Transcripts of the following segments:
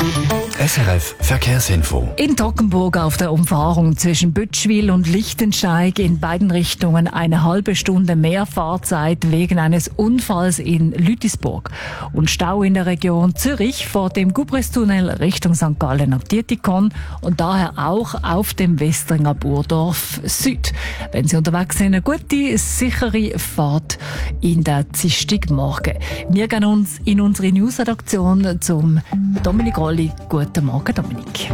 SRF Verkehrsinfo. In Toggenburg auf der Umfahrung zwischen Bütschwil und Lichtensteig in beiden Richtungen eine halbe Stunde mehr Fahrzeit wegen eines Unfalls in Lütisburg. Und Stau in der Region Zürich vor dem Gubristunnel Richtung St. Gallen ab Dietikon und daher auch auf dem Westringer Burdorf Süd. Wenn Sie unterwegs sind, eine gute, sichere Fahrt in der Dienstagmorgen. Wir gehen uns in unsere Newsredaktion zum Dominik Rolli. Guten Morgen, Dominik.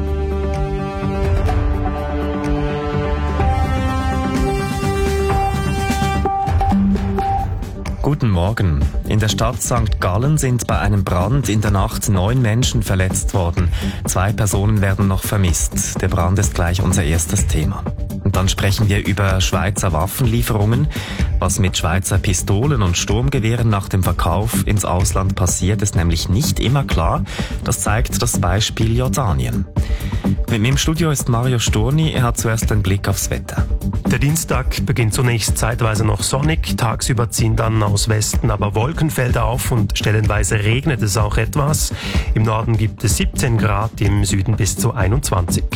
Guten Morgen. In der Stadt St. Gallen sind bei einem Brand in der Nacht 9 Menschen verletzt worden. 2 Personen werden noch vermisst. Der Brand ist gleich unser erstes Thema. Und dann sprechen wir über Schweizer Waffenlieferungen. Was mit Schweizer Pistolen und Sturmgewehren nach dem Verkauf ins Ausland passiert, ist nämlich nicht immer klar. Das zeigt das Beispiel Jordanien. Mit mir im Studio ist Mario Sturni. Er hat zuerst einen Blick aufs Wetter. Der Dienstag beginnt zunächst zeitweise noch sonnig. Tagsüber ziehen dann aus Westen aber Wolkenfelder auf und stellenweise regnet es auch etwas. Im Norden gibt es 17 Grad, im Süden bis zu 21.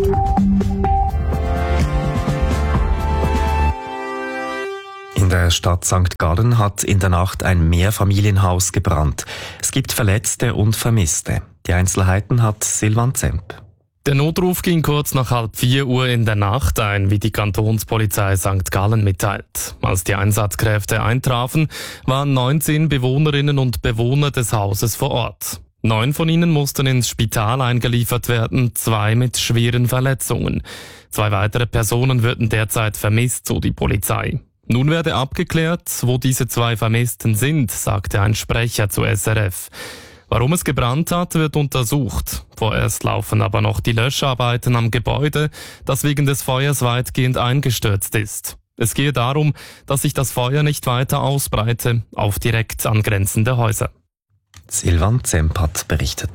In der Stadt St. Gallen hat in der Nacht ein Mehrfamilienhaus gebrannt. Es gibt Verletzte und Vermisste. Die Einzelheiten hat Silvan Zemp. Der Notruf ging kurz nach 3:30 in der Nacht ein, wie die Kantonspolizei St. Gallen mitteilt. Als die Einsatzkräfte eintrafen, waren 19 Bewohnerinnen und Bewohner des Hauses vor Ort. 9 von ihnen mussten ins Spital eingeliefert werden, 2 mit schweren Verletzungen. 2 weitere Personen würden derzeit vermisst, so die Polizei. Nun werde abgeklärt, wo diese 2 Vermissten sind, sagte ein Sprecher zu SRF. Warum es gebrannt hat, wird untersucht. Vorerst laufen aber noch die Löscharbeiten am Gebäude, das wegen des Feuers weitgehend eingestürzt ist. Es gehe darum, dass sich das Feuer nicht weiter ausbreite auf direkt angrenzende Häuser. Silvan Zemp hat berichtet.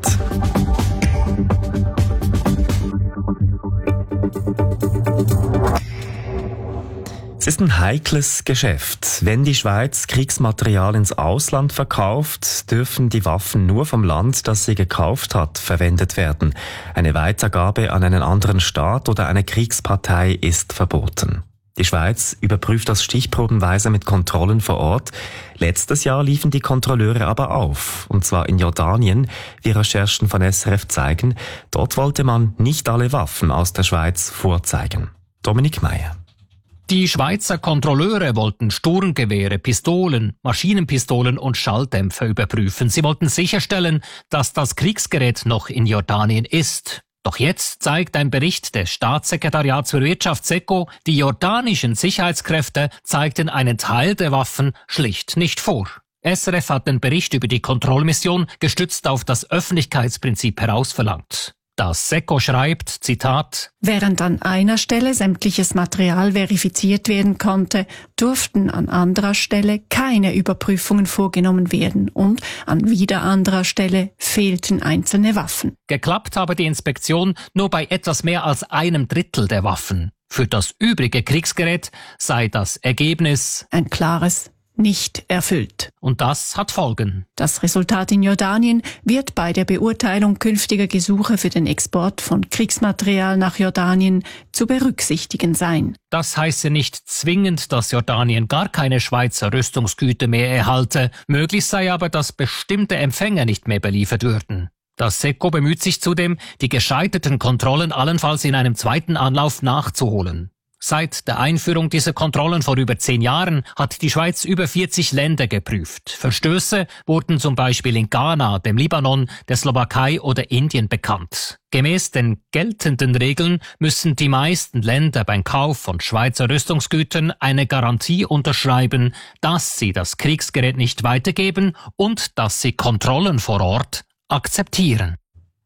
Es ist ein heikles Geschäft. Wenn die Schweiz Kriegsmaterial ins Ausland verkauft, dürfen die Waffen nur vom Land, das sie gekauft hat, verwendet werden. Eine Weitergabe an einen anderen Staat oder eine Kriegspartei ist verboten. Die Schweiz überprüft das stichprobenweise mit Kontrollen vor Ort. Letztes Jahr liefen die Kontrolleure aber auf, und zwar in Jordanien, wie Recherchen von SRF zeigen. Dort wollte man nicht alle Waffen aus der Schweiz vorzeigen. Dominik Meyer. Die Schweizer Kontrolleure wollten Sturmgewehre, Pistolen, Maschinenpistolen und Schalldämpfer überprüfen. Sie wollten sicherstellen, dass das Kriegsgerät noch in Jordanien ist. Doch jetzt zeigt ein Bericht des Staatssekretariats für Wirtschaft SECO, die jordanischen Sicherheitskräfte zeigten einen Teil der Waffen schlicht nicht vor. SRF hat den Bericht über die Kontrollmission gestützt auf das Öffentlichkeitsprinzip herausverlangt. Das SECO schreibt, Zitat: Während an einer Stelle sämtliches Material verifiziert werden konnte, durften an anderer Stelle keine Überprüfungen vorgenommen werden und an wieder anderer Stelle fehlten einzelne Waffen. Geklappt habe die Inspektion nur bei etwas mehr als 1/3 der Waffen. Für das übrige Kriegsgerät sei das Ergebnis ein klares nicht erfüllt. Und das hat Folgen. Das Resultat in Jordanien wird bei der Beurteilung künftiger Gesuche für den Export von Kriegsmaterial nach Jordanien zu berücksichtigen sein. Das heiße nicht zwingend, dass Jordanien gar keine Schweizer Rüstungsgüter mehr erhalte. Möglich sei aber, dass bestimmte Empfänger nicht mehr beliefert würden. Das SECO bemüht sich zudem, die gescheiterten Kontrollen allenfalls in einem zweiten Anlauf nachzuholen. Seit der Einführung dieser Kontrollen vor über 10 Jahren hat die Schweiz über 40 Länder geprüft. Verstöße wurden zum Beispiel in Ghana, dem Libanon, der Slowakei oder Indien bekannt. Gemäß den geltenden Regeln müssen die meisten Länder beim Kauf von Schweizer Rüstungsgütern eine Garantie unterschreiben, dass sie das Kriegsgerät nicht weitergeben und dass sie Kontrollen vor Ort akzeptieren.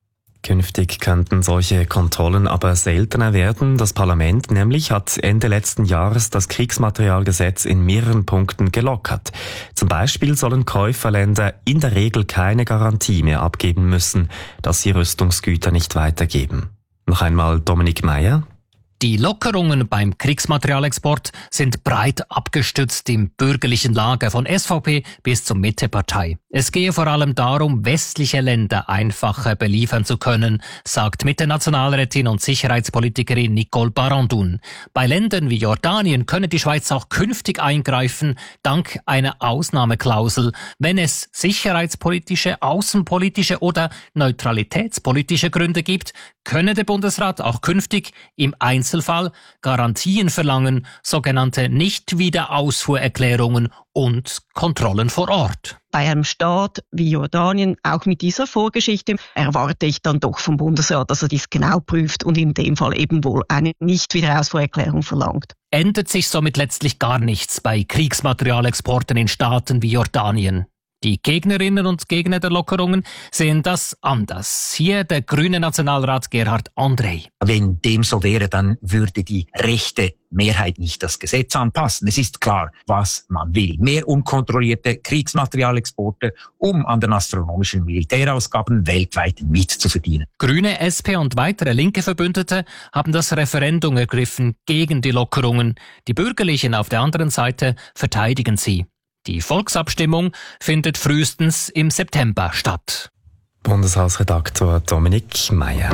Künftig könnten solche Kontrollen aber seltener werden. Das Parlament nämlich hat Ende letzten Jahres das Kriegsmaterialgesetz in mehreren Punkten gelockert. Zum Beispiel sollen Käuferländer in der Regel keine Garantie mehr abgeben müssen, dass sie Rüstungsgüter nicht weitergeben. Noch einmal Dominik Meyer. Die Lockerungen beim Kriegsmaterialexport sind breit abgestützt im bürgerlichen Lager von SVP bis zur Mittepartei. Es gehe vor allem darum, westliche Länder einfacher beliefern zu können, sagt Mitte-Nationalrätin und Sicherheitspolitikerin Nicole Barandun. Bei Ländern wie Jordanien könne die Schweiz auch künftig eingreifen, dank einer Ausnahmeklausel, wenn es sicherheitspolitische, außenpolitische oder neutralitätspolitische Gründe gibt, könne der Bundesrat auch künftig im Einzelfall Garantien verlangen, sogenannte Nicht-Wiederausfuhrerklärungen und Kontrollen vor Ort. Bei einem Staat wie Jordanien, auch mit dieser Vorgeschichte, erwarte ich dann doch vom Bundesrat, dass er dies genau prüft und in dem Fall eben wohl eine Nicht-Wiederausfuhrerklärung verlangt. Ändert sich somit letztlich gar nichts bei Kriegsmaterialexporten in Staaten wie Jordanien. Die Gegnerinnen und Gegner der Lockerungen sehen das anders. Hier der grüne Nationalrat Gerhard André. Wenn dem so wäre, dann würde die rechte Mehrheit nicht das Gesetz anpassen. Es ist klar, was man will. Mehr unkontrollierte Kriegsmaterialexporte, um an den astronomischen Militärausgaben weltweit mitzuverdienen. Grüne, SP und weitere linke Verbündete haben das Referendum ergriffen gegen die Lockerungen. Die Bürgerlichen auf der anderen Seite verteidigen sie. Die Volksabstimmung findet frühestens im September statt. Bundeshausredaktor Dominik Meyer.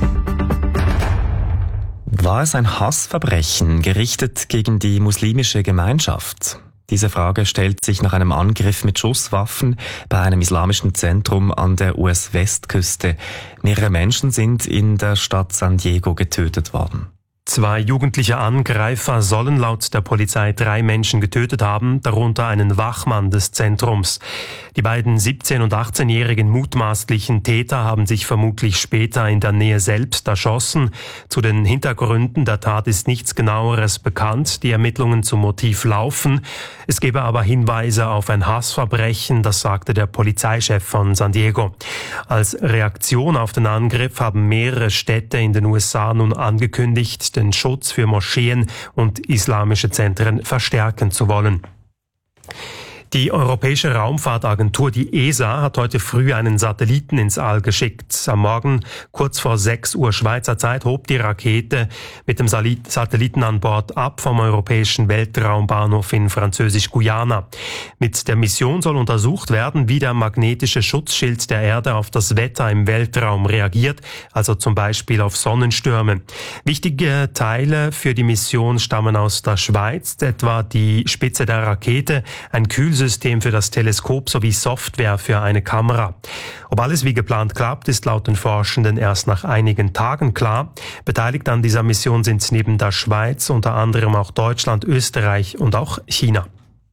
War es ein Hassverbrechen, gerichtet gegen die muslimische Gemeinschaft? Diese Frage stellt sich nach einem Angriff mit Schusswaffen bei einem islamischen Zentrum an der US-Westküste. Mehrere Menschen sind in der Stadt San Diego getötet worden. 2 jugendliche Angreifer sollen laut der Polizei 3 Menschen getötet haben, darunter einen Wachmann des Zentrums. Die beiden 17- und 18-jährigen mutmaßlichen Täter haben sich vermutlich später in der Nähe selbst erschossen. Zu den Hintergründen der Tat ist nichts Genaueres bekannt. Die Ermittlungen zum Motiv laufen. Es gebe aber Hinweise auf ein Hassverbrechen, das sagte der Polizeichef von San Diego. Als Reaktion auf den Angriff haben mehrere Städte in den USA nun angekündigt, den Schutz für Moscheen und islamische Zentren verstärken zu wollen. Die Europäische Raumfahrtagentur, die ESA, hat heute früh einen Satelliten ins All geschickt. Am Morgen, kurz vor 6 Uhr Schweizer Zeit, hob die Rakete mit dem Satelliten an Bord ab vom europäischen Weltraumbahnhof in Französisch-Guyana. Mit der Mission soll untersucht werden, wie der magnetische Schutzschild der Erde auf das Wetter im Weltraum reagiert, also zum Beispiel auf Sonnenstürme. Wichtige Teile für die Mission stammen aus der Schweiz, etwa die Spitze der Rakete, ein Kühlsystem für das Teleskop sowie Software für eine Kamera. Ob alles wie geplant klappt, ist laut den Forschenden erst nach einigen Tagen klar. Beteiligt an dieser Mission sind neben der Schweiz unter anderem auch Deutschland, Österreich und auch China.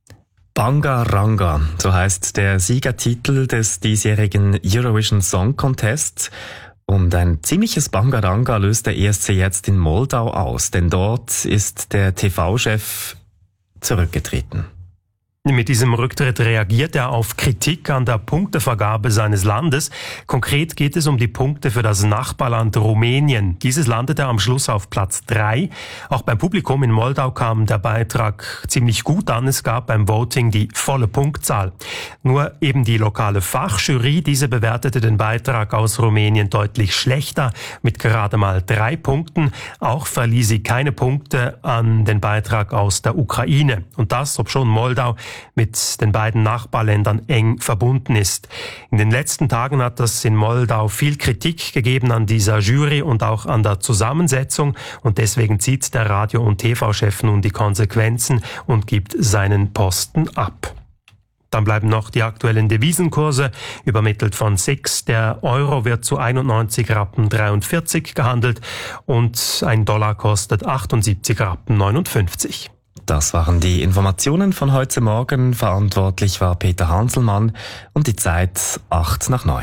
Bangaranga, so heißt der Siegertitel des diesjährigen Eurovision Song Contest. Und ein ziemliches Bangaranga löst der ESC jetzt in Moldau aus, denn dort ist der TV-Chef zurückgetreten. Mit diesem Rücktritt reagiert er auf Kritik an der Punktevergabe seines Landes. Konkret geht es um die Punkte für das Nachbarland Rumänien. Dieses landete am Schluss auf Platz 3. Auch beim Publikum in Moldau kam der Beitrag ziemlich gut an. Es gab beim Voting die volle Punktzahl. Nur eben die lokale Fachjury, diese bewertete den Beitrag aus Rumänien deutlich schlechter, mit gerade mal 3 Punkten. Auch verlieh sie keine Punkte an den Beitrag aus der Ukraine. Und das, obschon Moldau mit den beiden Nachbarländern eng verbunden ist. In den letzten Tagen hat es in Moldau viel Kritik gegeben an dieser Jury und auch an der Zusammensetzung, und deswegen zieht der Radio- und TV-Chef nun die Konsequenzen und gibt seinen Posten ab. Dann bleiben noch die aktuellen Devisenkurse, übermittelt von SIX. Der Euro wird zu 91,43 Rappen gehandelt und ein Dollar kostet 78,59 Rappen. Das waren die Informationen von heute Morgen. Verantwortlich war Peter Hanselmann und die Zeit 8:09.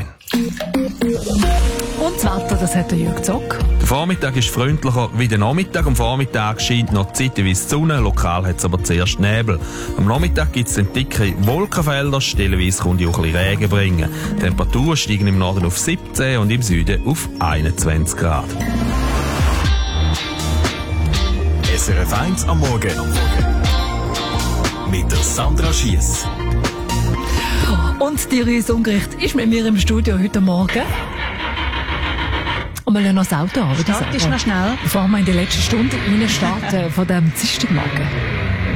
Und das Wetter, das hat der Jürg Zock. Der Vormittag ist freundlicher wie der Nachmittag. Am Vormittag scheint noch zeitweise die Sonne, lokal hat es aber zuerst Nebel. Am Nachmittag gibt es dann dicke Wolkenfelder, stellenweise kommt auch ein bisschen Regen bringen. Die Temperaturen steigen im Norden auf 17 und im Süden auf 21 Grad. SRF 1 am Morgen. Mit der Sandra Schiess. Und die Rüse Ungericht ist mit mir im Studio heute Morgen. Und wir lassen noch das Auto an, würde ich sagen. Start ist noch schnell. Bevor wir in die letzte Stunde reinstarten von diesem Dienstagmorgen.